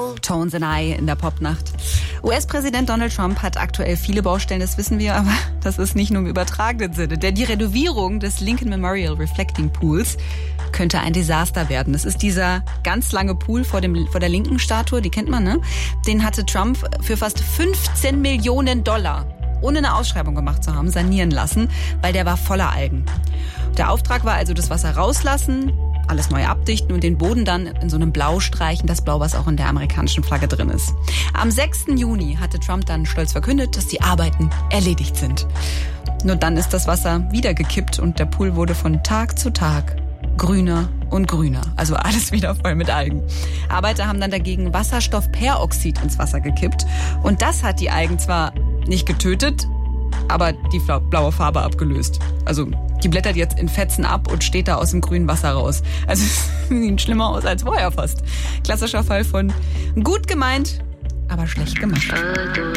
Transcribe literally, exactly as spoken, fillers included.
Tones and I in der Popnacht. U S-Präsident Donald Trump hat aktuell viele Baustellen, das wissen wir, aber das ist nicht nur im übertragenen Sinne. Denn die Renovierung des Lincoln Memorial Reflecting Pools könnte ein Desaster werden. Das ist dieser ganz lange Pool vor dem vor der linken Statue, die kennt man, ne? Den hatte Trump für fast fünfzehn Millionen Dollar, ohne eine Ausschreibung gemacht zu haben, sanieren lassen, weil der war voller Algen. Der Auftrag war also, das Wasser rauslassen, alles neu abdichten und den Boden dann in so einem Blau streichen, das Blau, was auch in der amerikanischen Flagge drin ist. Am sechsten Juni hatte Trump dann stolz verkündet, dass die Arbeiten erledigt sind. Nur dann ist das Wasser wieder gekippt und der Pool wurde von Tag zu Tag grüner und grüner. Also alles wieder voll mit Algen. Arbeiter haben dann dagegen Wasserstoffperoxid ins Wasser gekippt und das hat die Algen zwar nicht getötet, aber die blaue Farbe abgelöst. Also die blättert jetzt in Fetzen ab und steht da aus dem grünen Wasser raus. Also es sieht schlimmer aus als vorher fast. Klassischer Fall von gut gemeint, aber schlecht gemacht.